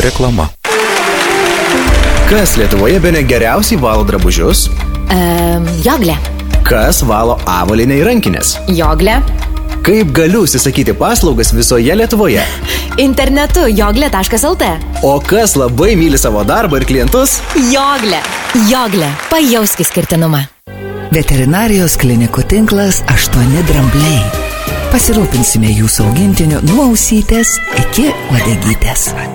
Reklama. Kas Lietuvoje bene geriausiai valo drabužius? Joglė. Kas valo avalynę ir rankinės? Joglė. Kaip galiu užsisakyti paslaugas visoje Lietuvoje? Internetu joglė.lt. O kas labai myli savo darbą ir klientus? Joglė. Joglė. Pajausk išskirtinumą. Veterinarijos klinikų tinklas 8 drambliai. Pasirūpinsime jūsų augintiniu nuo ausytės iki uodegytės.